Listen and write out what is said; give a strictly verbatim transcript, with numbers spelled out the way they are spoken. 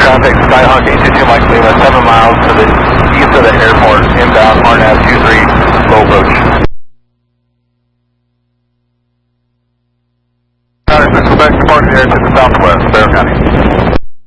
traffic, Skyhawk eight two two Mike Lima, seven miles to the east of the airport, inbound, R N A V two three, low approach. Alright, Quebec departed air to the southwest, Barrow County.